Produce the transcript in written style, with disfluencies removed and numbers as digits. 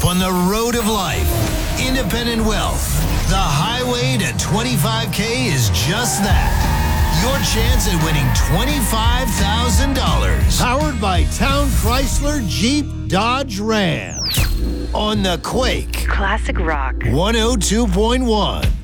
on the road of life. Independent Wealth. The highway to 25K is just that. Your chance at winning $25,000. Powered by Town Chrysler Jeep Dodge Ram. On the Quake. Classic rock. 102.1.